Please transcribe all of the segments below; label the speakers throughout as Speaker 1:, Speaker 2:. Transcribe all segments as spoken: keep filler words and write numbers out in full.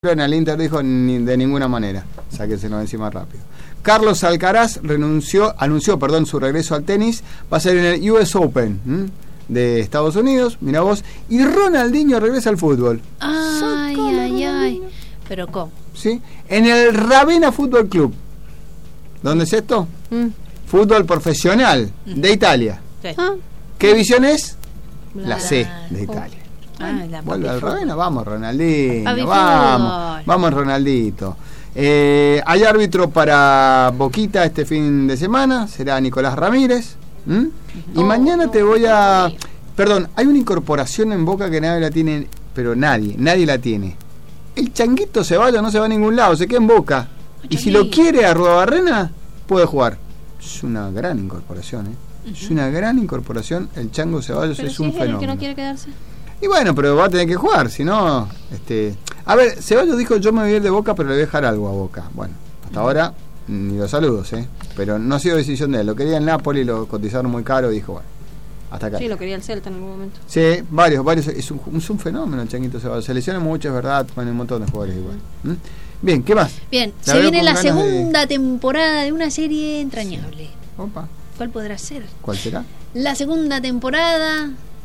Speaker 1: En el Inter dijo ni de ninguna manera, sáquenselo encima rápido. Carlos Alcaraz renunció, anunció perdón, su regreso al tenis, va a ser en el U S Open ¿m? de Estados Unidos, mira vos, y Ronaldinho regresa al fútbol.
Speaker 2: Ay, ay, ay. ¿Pero cómo?
Speaker 1: ¿Sí? En el Ravenna Fútbol Club. ¿Dónde es esto?
Speaker 2: Mm.
Speaker 1: Fútbol profesional de Italia.
Speaker 2: Sí.
Speaker 3: Ah,
Speaker 1: ¿Qué división es? La
Speaker 2: Claro.
Speaker 1: C de Italia.
Speaker 2: Ay, la
Speaker 1: Vuelve
Speaker 2: papi
Speaker 1: al
Speaker 2: fútbol.
Speaker 1: Ravenna, vamos Ronaldinho,
Speaker 2: Papi
Speaker 1: vamos,
Speaker 2: fútbol.
Speaker 1: vamos Ronaldito. Eh, hay árbitro para Boquita este fin de semana, será Nicolás Ramírez. ¿m? Y
Speaker 2: Oh,
Speaker 1: mañana
Speaker 2: no,
Speaker 1: te voy a...
Speaker 2: no.
Speaker 1: Perdón, hay una incorporación en Boca que nadie la tiene, pero nadie, nadie la tiene. El Changuito Ceballos no se va a ningún lado, se queda en Boca. Y si lo quiere a Rudabarrena, puede jugar. Es una gran incorporación, ¿eh? Es una gran incorporación. El Chango Ceballos
Speaker 2: Pero
Speaker 1: es
Speaker 2: si
Speaker 1: un
Speaker 2: es él el
Speaker 1: fenómeno.
Speaker 2: que no quiere quedarse.
Speaker 1: Y bueno, pero va a tener que jugar, si no, este... A ver, Ceballos dijo, yo me voy a ir de Boca, pero le voy a dejar algo a Boca. Bueno, hasta ahora, ni los saludos, ¿eh? Pero no ha sido decisión de él. Lo quería en Napoli, lo cotizaron muy caro y dijo, bueno, hasta acá.
Speaker 3: sí, lo quería el Celta en algún momento.
Speaker 1: Sí, varios, varios. Es un, es un fenómeno el Changuito Ceballos. Se lesiona mucho, es verdad, bueno, un montón de jugadores igual. ¿Mm? Bien, ¿qué más?
Speaker 2: Bien,
Speaker 1: La
Speaker 2: se
Speaker 1: veo
Speaker 2: viene
Speaker 1: con
Speaker 2: la
Speaker 1: ganas de-
Speaker 2: segunda temporada de una serie entrañable.
Speaker 1: Opa,
Speaker 2: ¿Cuál podrá ser?
Speaker 1: ¿cuál será?
Speaker 2: La segunda temporada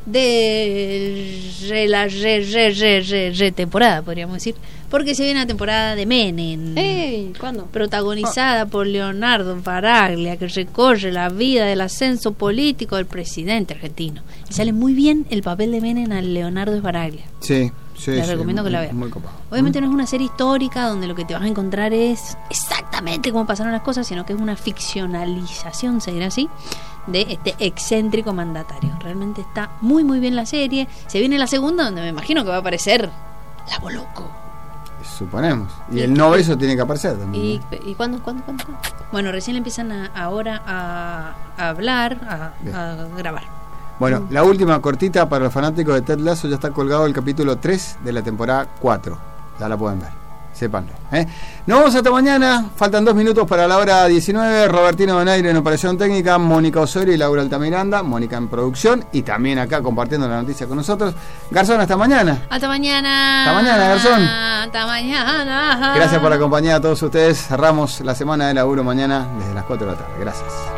Speaker 2: de re, la re, re, re, re, re temporada, podríamos decir, porque se viene la temporada de Menem,
Speaker 3: ¡Ey! ¿Cuándo?
Speaker 2: protagonizada por Leonardo Sbaraglia, que recorre la vida del ascenso político del presidente argentino. Y sale muy bien el papel de Menem al Leonardo Sbaraglia.
Speaker 1: Sí, sí,
Speaker 2: Les
Speaker 1: sí,
Speaker 2: recomiendo que la
Speaker 1: muy-
Speaker 2: vean.
Speaker 1: Muy copado.
Speaker 2: Obviamente
Speaker 1: ¿Mm?
Speaker 2: no es una serie histórica donde lo que te vas a encontrar es exactamente cómo pasaron las cosas, sino que es una ficcionalización, se dirá así, de este excéntrico mandatario. Realmente está muy muy bien la serie. Se viene la segunda, donde me imagino que va a aparecer la Boloco.
Speaker 1: Suponemos. Y
Speaker 2: Y-
Speaker 1: el no beso tiene que aparecer también.
Speaker 3: ¿Y,
Speaker 1: ¿no?
Speaker 3: ¿y cuándo, cuándo, cuándo? cuándo?
Speaker 2: Bueno, recién empiezan a- ahora a, a hablar,
Speaker 1: Bien.
Speaker 2: a, a grabar.
Speaker 1: Bueno, la última cortita para los fanáticos de Ted Lasso, ya está colgado el capítulo tres de la temporada cuatro. Ya la pueden ver, sépanlo. ¿eh? Nos vemos hasta mañana, faltan dos minutos para la hora diecinueve. Robertino Donaire en operación técnica, Mónica Osorio y Laura Altamiranda, Mónica en producción y también acá compartiendo la noticia con nosotros. Garzón, hasta mañana.
Speaker 2: Hasta mañana.
Speaker 1: Hasta mañana, Garzón.
Speaker 2: Hasta mañana.
Speaker 1: Gracias por la compañía a todos ustedes. Cerramos la semana de laburo mañana desde las cuatro de la tarde. Gracias.